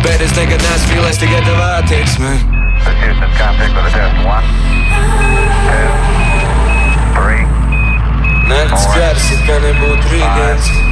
Bet es nekad neesmu fīlēs tikai tavā attieksmē. Houston, contact with a test. 1, 2, 3, Nakts gars, it kā nebūtu rītdienas.